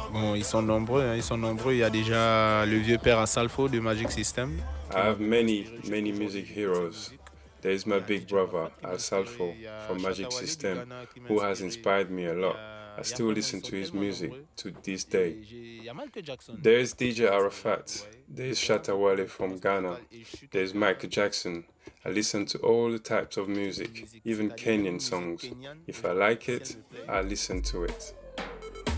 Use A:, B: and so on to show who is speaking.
A: Bon, ils sont nombreux, hein, ils sont nombreux. Il y a déjà le vieux père Asalfo de Magic System qui
B: I
A: m'a
B: have
A: beaucoup
B: many,
A: inspiré
B: many
A: jusqu'au
B: music
A: niveau de sa
B: heroes.
A: musique.
B: There is
A: Il
B: my
A: y a
B: big
A: DJ
B: brother,
A: Moffat qui m'a
B: Al
A: inspiré.
B: Salfo,
A: Il y a
B: from Magic
A: Shatta du
B: System,
A: Ghana qui m'a
B: who has
A: inspiré.
B: inspired me a lot. I
A: Il y a
B: still
A: vraiment, ils
B: listen
A: sont
B: to his
A: tellement
B: music
A: nombreux.
B: to this day.
A: Et il y a Michael Jackson
B: There is
A: qui
B: DJ
A: commence à venir, vous
B: Arafat,
A: voyez.
B: there is
A: Moi,
B: Shatta
A: mon
B: Wale from
A: influence
B: Ghana,
A: musicale, et je suis
B: there is
A: quelqu'un
B: Michael Jackson. I listen to all the types of
A: de
B: music,
A: musique,
B: even
A: c'est-à-dire même
B: Kenyan
A: musique
B: songs.
A: kenyane,
B: If I
A: genre,
B: like
A: si elle
B: it,
A: me plaît,
B: I listen to it.